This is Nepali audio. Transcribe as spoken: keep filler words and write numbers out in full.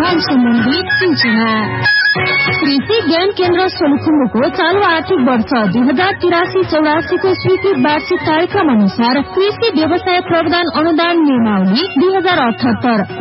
निर्माण सम्बन्धी सूचना। कृषि ज्ञान केन्द्र सोलुखुम्बुको चालू आर्थिक वर्ष दुई हजार तिरासी चौरासी को स्वीकृत वार्षिक कार्यक्रम अनुसार कृषि व्यवसाय प्रावधान अनुदान नियमावली दुई हजार अठहत्तर